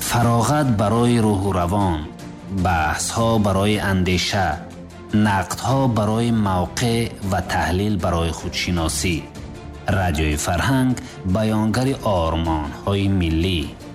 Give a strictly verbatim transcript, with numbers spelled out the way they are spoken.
فراغت برای روح و روان، بحث ها برای اندیشه، نقد ها برای موقع و تحلیل برای خودشناسی. رادیوی فرهنگ بیانگر آرمان های ملی.